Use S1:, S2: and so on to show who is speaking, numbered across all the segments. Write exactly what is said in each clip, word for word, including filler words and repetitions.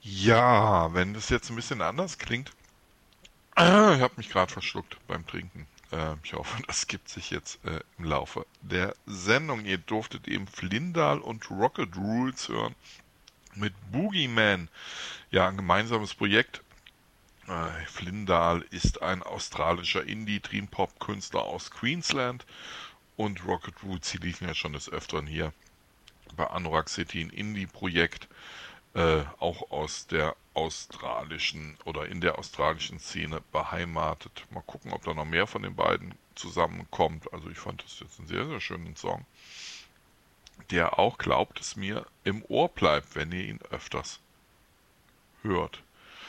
S1: Ja, wenn das jetzt ein bisschen anders klingt. Ah, ich habe mich gerade verschluckt beim Trinken. Äh, ich hoffe, das gibt sich jetzt äh, im Laufe der Sendung. Ihr durftet eben Flindal und Rocket Rules hören mit Boogeyman. Ja, ein gemeinsames Projekt. Äh, Flindal ist ein australischer Indie-Dream-Pop-Künstler aus Queensland und Rocket Roots, die liefen ja schon des Öfteren hier bei Anorak City, ein Indie-Projekt, äh, auch aus der australischen oder in der australischen Szene beheimatet. Mal gucken, ob da noch mehr von den beiden zusammenkommt. Also ich fand das jetzt einen sehr, sehr schönen Song, der auch, glaubt es mir, im Ohr bleibt, wenn ihr ihn öfters hört.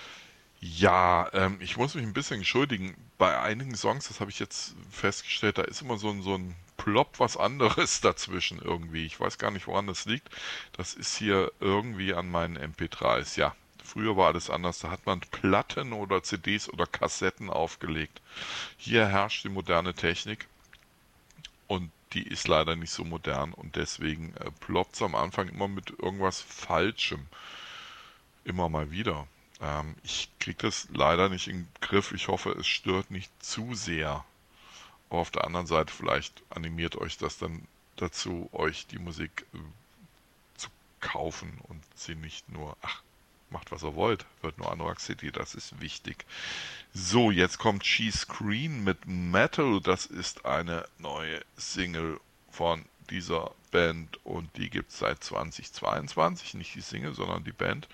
S1: Ja, ähm, ich muss mich ein bisschen entschuldigen. Bei einigen Songs, das habe ich jetzt festgestellt, da ist immer so ein, so ein Plop was anderes dazwischen irgendwie. Ich weiß gar nicht, woran das liegt. Das ist hier irgendwie an meinen M P dreis. Ja, früher war alles anders. Da hat man Platten oder C Ds oder Kassetten aufgelegt. Hier herrscht die moderne Technik und die ist leider nicht so modern und deswegen äh, ploppt es am Anfang immer mit irgendwas Falschem. Immer mal wieder. Ähm, ich kriege das leider nicht in den Griff. Ich hoffe, es stört nicht zu sehr. Aber auf der anderen Seite, vielleicht animiert euch das dann dazu, euch die Musik äh, zu kaufen und sie nicht nur, ach, macht was ihr wollt, hört nur Anorak City, das ist wichtig. So, jetzt kommt She Screen mit Metal. Das ist eine neue Single von dieser Band und die gibt es seit zweitausendzweiundzwanzig. Nicht die Single, sondern die Band.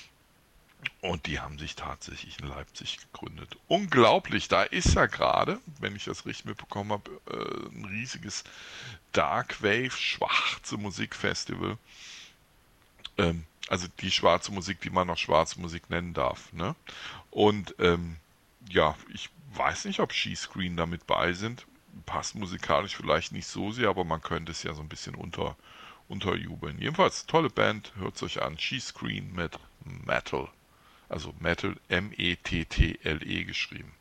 S1: Und die haben sich tatsächlich in Leipzig gegründet. Unglaublich, da ist ja gerade, wenn ich das richtig mitbekommen habe, äh, ein riesiges Darkwave, schwarze Musikfestival. Ähm, also die schwarze Musik, die man noch schwarze Musik nennen darf. Ne? Und ähm, ja, ich weiß nicht, ob She-Screen damit bei sind. Passt musikalisch vielleicht nicht so sehr, aber man könnte es ja so ein bisschen unter, unterjubeln. Jedenfalls, tolle Band, hört es euch an. She-Screen mit Metal. Also Metal, M E T T L E geschrieben.